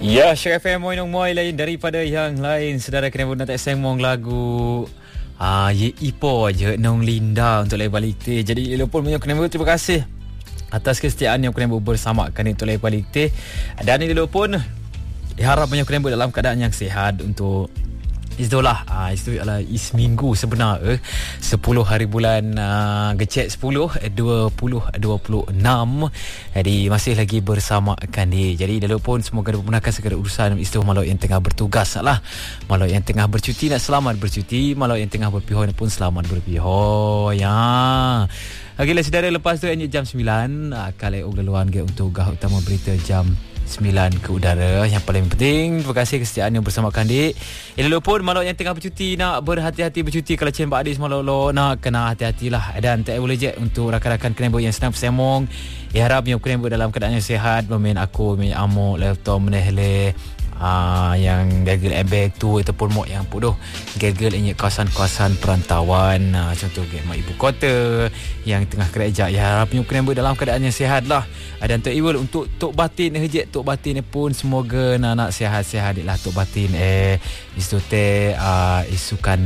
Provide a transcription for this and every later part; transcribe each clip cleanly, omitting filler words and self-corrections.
Ya, Syek FM Moy lain daripada yang lain. Saudara kena nak tak sembong lagu Ye Ipo je Nong Linda untuk lain balik teh. Jadi lepas punya kena terima kasih atas kesetiaan yang kena bersamakan untuk lain balik teh. Dan ini pun harap punya kena dalam keadaan yang sihat untuk itulah itu adalah seminggu sebenar 10 hari bulan Gecek 10 2026. Jadi masih lagi bersamakan dia. Jadi dulu pun semoga dipermudahkan segala urusan istilah malau yang tengah bertugas lah. Malau yang tengah bercuti nak selamat bercuti, malau yang tengah berpihak pun selamat berpihak ya. Okeylah saudara, lepas tu jam 9 kali uglaluan ke untuk gah utama berita jam 9 ke udara. Yang paling penting, terima kasih kesetiaan yang bersamakan dik. Elok pun malau yang tengah bercuti nak berhati-hati bercuti. Kalau cen Pak Adis malau lo nak kena hati-hatilah. Dan tak boleh je untuk rakan-rakan Kenebo yang senang bersemong. Harap yang Kenebo dalam keadaan yang sihat. Bermain aku, main amuk, laptop, menehle. Yang gagal airbag tu ataupun mok yang puduh gagal ingat kawasan-kawasan perantauan, contoh mak ibu kota yang tengah kerja. Ya harapnya kena dalam keadaan yang sihat lah. Dan Tok Iwal untuk Tok Batin hejek Tok Batin pun semoga nak sihat-sihat lah Tok Batin isu teh isukan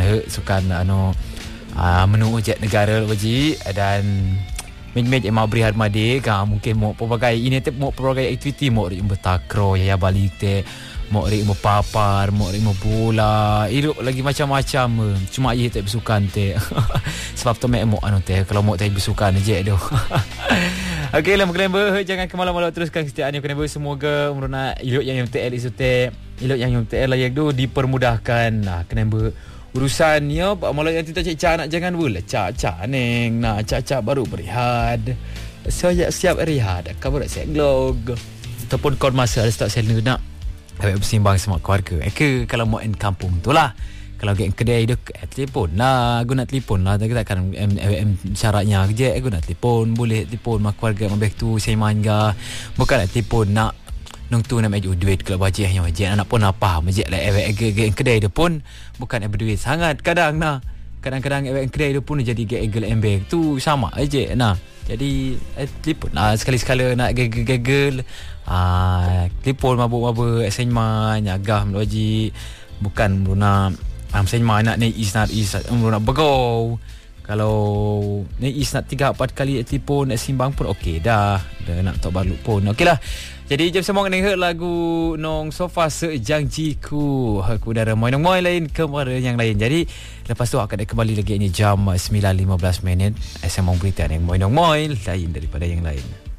menu hejek negara waji. Dan Mej emak beri harmadi mungkin mau pelbagai ini teh mau pelbagai aktiviti mau bertakro ya balik teh mau papar mau bola iruk lagi macam-macam. Cuma ia tak bersukan teh sebab tu mek mau teh kalau mau teh bersukan je tu. Okeylah muklember jangan ke malam-malam teruskan kesetiaan yang kena semoga meruna ilok yang MTL isu teh ilok yang MTL layak tu dipermudahkan. Kena urusannya malah yang kita cak nak jangan bola cak neng nak cak baru berehat saya siap rehat kabar saya glog ataupun kau masa ada start sel nak bersimbang sama keluarga kalau mau in kampung tu lah. Kalau ke kedai dia telefon lah guna telefon lah takkan syaratnya kerja guna telefon boleh telefon mak keluarga mak tu saya mangga bukan telefon nak nung tu nak maju duit kalau bajet yang bajet anak pun apa bajet lah kedai dia pun bukan berduit sangat kadang-kadang kedai dia pun jadi gegel embek tu sama aja jadi telefon sekali-sekala nak gegel telefon mabuk-mabuk assignment nyagah melawajik bukan nak assignment nak is nak begau. Kalau is nak 3-4 kali telefon nak simbang pun okey dah nak tok balut pun okeylah. Jadi jom semua dengar lagu nong sofa sejangjiku aku udara moy lain kepada yang lain. Jadi lepas tu akan kembali lagi ni jam 9.15 SM berita yang moy lain daripada yang lain.